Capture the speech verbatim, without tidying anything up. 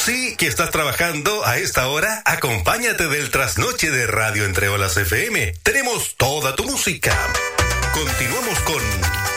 sí, que estás trabajando a esta hora, acompáñate del trasnoche de Radio Entre Olas F M. Tenemos toda tu música. Continuamos con